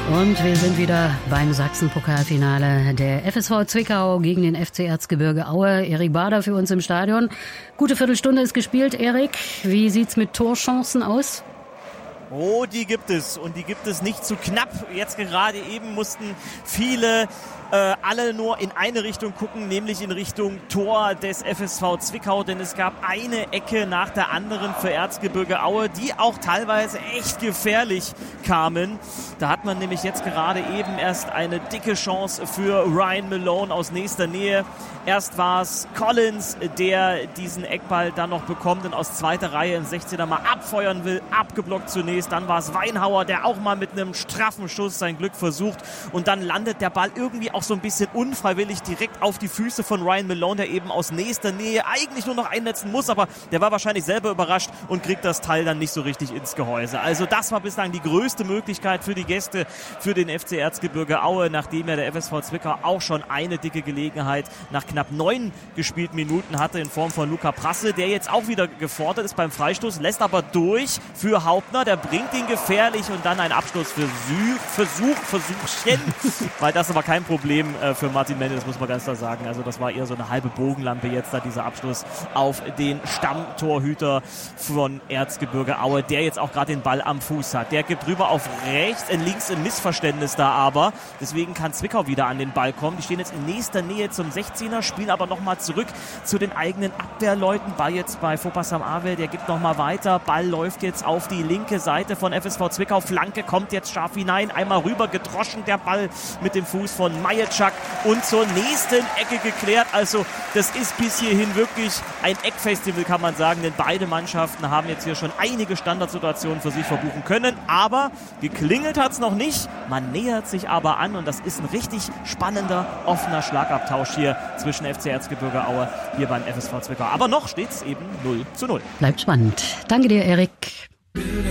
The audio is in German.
Und wir sind wieder beim Sachsen-Pokalfinale der FSV Zwickau gegen den FC Erzgebirge Aue. Erik Bader für uns im Stadion. Gute Viertelstunde ist gespielt. Erik, wie sieht's mit Torchancen aus? Oh, die gibt es. Und die gibt es nicht zu knapp. Jetzt gerade eben mussten viele alle nur in eine Richtung gucken, nämlich in Richtung Tor des FSV Zwickau, denn es gab eine Ecke nach der anderen für Erzgebirge Aue, die auch teilweise echt gefährlich kamen. Da hat man nämlich jetzt gerade eben erst eine dicke Chance für Ryan Malone aus nächster Nähe. Erst war es Collins, der diesen Eckball dann noch bekommt und aus zweiter Reihe in 16er mal abfeuern will, abgeblockt zunächst. Dann war es Weinhauer, der auch mal mit einem straffen Schuss sein Glück versucht und dann landet der Ball irgendwie auch so ein bisschen unfreiwillig direkt auf die Füße von Ryan Malone, der eben aus nächster Nähe eigentlich nur noch einnetzen muss, aber der war wahrscheinlich selber überrascht und kriegt das Teil dann nicht so richtig ins Gehäuse. Also das war bislang die größte Möglichkeit für die Gäste, für den FC Erzgebirge Aue, nachdem ja der FSV Zwickau auch schon eine dicke Gelegenheit nach knapp 9 gespielten Minuten hatte in Form von Luca Prasse, der jetzt auch wieder gefordert ist beim Freistoß, lässt aber durch für Hauptner, der bringt ihn gefährlich und dann ein Abschlussversuchchen, weil das aber kein Problem für Martin Mendel, das muss man ganz klar sagen. Also das war eher so eine halbe Bogenlampe jetzt da, dieser Abschluss auf den Stammtorhüter von Erzgebirge Aue, der jetzt auch gerade den Ball am Fuß hat. Der gibt rüber auf rechts, links ein Missverständnis da aber. Deswegen kann Zwickau wieder an den Ball kommen. Die stehen jetzt in nächster Nähe zum 16er, spielen aber nochmal zurück zu den eigenen Abwehrleuten. Ball jetzt bei Fopassam Avel, der gibt nochmal weiter. Ball läuft jetzt auf die linke Seite von FSV Zwickau. Flanke kommt jetzt scharf hinein. Einmal rüber gedroschen der Ball mit dem Fuß von Majeczak und zur nächsten Ecke geklärt. Also das ist bis hierhin wirklich ein Eckfestival, kann man sagen, denn beide Mannschaften haben jetzt hier schon einige Standardsituationen für sich verbuchen können, aber geklingelt hat es noch nicht. Man nähert sich aber an und das ist ein richtig spannender, offener Schlagabtausch hier zwischen FC Erzgebirge Aue hier beim FSV Zwickau. Aber noch steht es eben 0:0. Bleibt spannend. Danke dir, Erik.